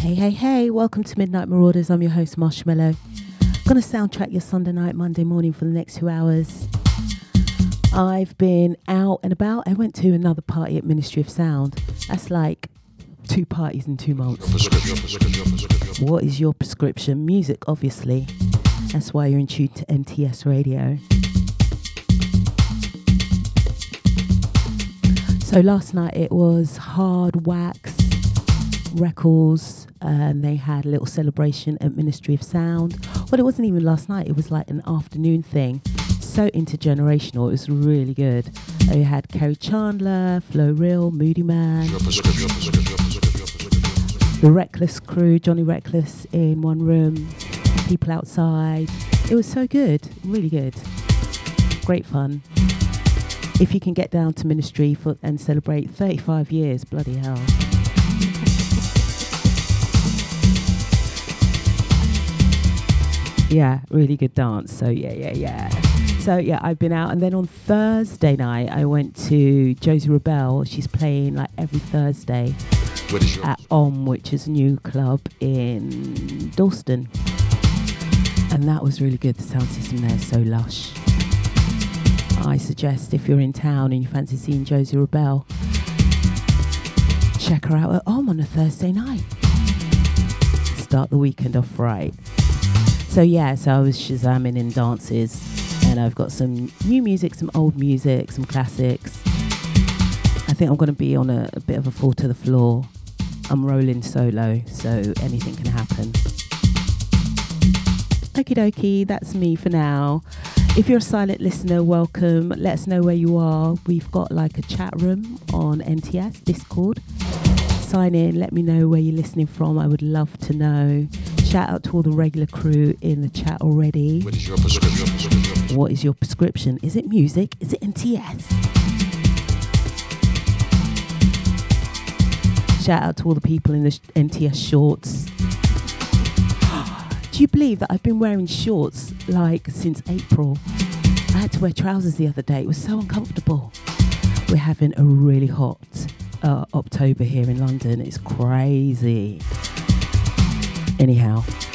Hey, hey, hey, welcome to Midnight Marauders. I'm your host, Marshmallow. Gonna soundtrack your Sunday night, Monday morning for the next 2 hours. I've been out and about. I went to another party at Ministry of Sound. That's like 2 parties in 2 months. What is your prescription? Music, obviously. That's why you're in tune to NTS Radio. So last night it was Hard Wax Records, and they had a little celebration at Ministry of Sound. Well, it wasn't even last night, it was like an afternoon thing. So intergenerational, it was really good. They had Kerry Chandler, Flo Real, Moody Man, the Reckless crew, Johnny Reckless in one room, people outside. It was so good, really good. Great fun. If you can get down to Ministry and celebrate 35 years, bloody hell. Yeah, really good dance. So yeah. So yeah, I've been out, and then on Thursday night I went to Josie Rebel. She's playing like every Thursday at which is a new club in Dalston, and that was really good. The sound system there is so lush. I suggest if you're in town and you fancy seeing Josie Rebel, check her out at on a Thursday night. Start the weekend off right. So yeah, so I was shazamming in dances, and I've got some new music, some old music, some classics. I think I'm going to be on a bit of a fall to the floor. I'm rolling solo, so anything can happen. Okie dokie, that's me for now. If you're a silent listener, welcome. Let us know where you are. We've got like a chat room on NTS, Discord. Sign in, let me know where you're listening from. I would love to know. Shout out to all the regular crew in the chat already. What is your prescription? What is your prescription? Is it music? Is it NTS? Shout out to all the people in the NTS shorts. Do you believe that I've been wearing shorts like since April? I had to wear trousers the other day. It was so uncomfortable. We're having a really hot October here in London. It's crazy. Anyhow,